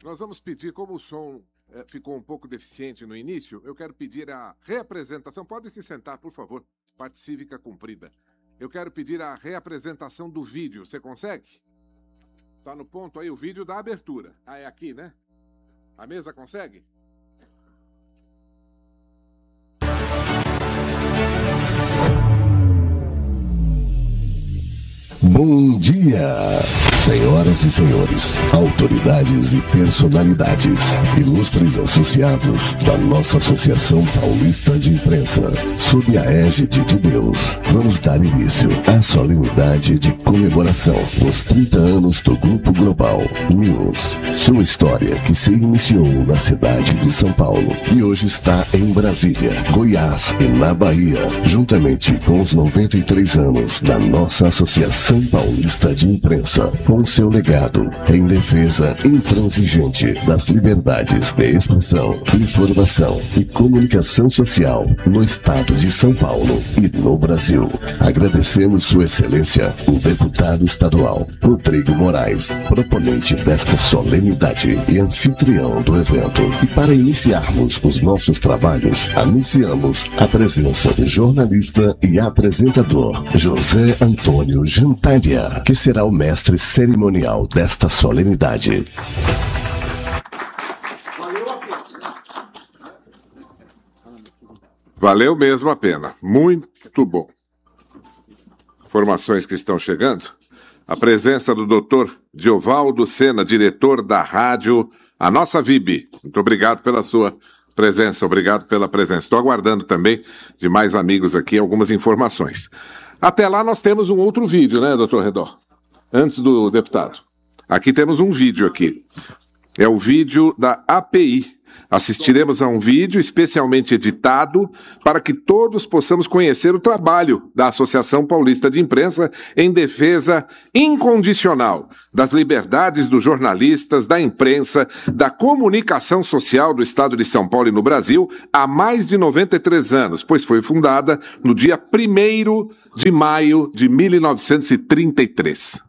Nós vamos pedir, como o som ficou um pouco deficiente no início, eu quero pedir a reapresentação. Pode se sentar, por favor. Parte cívica cumprida. Eu quero pedir a reapresentação do vídeo. Você consegue? Tá no ponto aí o vídeo da abertura. Ah, é aqui, né? A mesa consegue? Bom dia, senhoras e senhores, autoridades e personalidades, ilustres associados da nossa Associação Paulista de Imprensa, sob a égide de Deus, vamos dar início à solenidade de comemoração dos 30 anos do Grupo Global News. Sua história que se iniciou na cidade de São Paulo e hoje está em Brasília, Goiás e na Bahia, juntamente com os 93 anos da nossa Associação Paulista de Imprensa, com seu legado em defesa intransigente das liberdades de expressão, informação e comunicação social no estado de São Paulo e no Brasil. Agradecemos Sua Excelência, o deputado estadual Rodrigo Moraes, proponente desta solenidade e anfitrião do evento. E para iniciarmos os nossos trabalhos, anunciamos a presença do jornalista e apresentador José Antônio Jantaria, que será o mestre cerimonial desta solenidade. Valeu mesmo a pena. Muito bom. Informações que estão chegando. A presença do Dr. Diovaldo Sena, diretor da rádio, a nossa VIB. Muito obrigado pela sua presença, obrigado pela presença. Estou aguardando também de mais amigos aqui algumas informações. Até lá nós temos um outro vídeo, né, doutor Redó? Antes do deputado. Aqui temos um vídeo aqui. É o vídeo da API. Assistiremos a um vídeo especialmente editado para que todos possamos conhecer o trabalho da Associação Paulista de Imprensa em defesa incondicional das liberdades dos jornalistas, da imprensa, da comunicação social do Estado de São Paulo e no Brasil há mais de 93 anos, pois foi fundada no dia 1º de maio de 1933.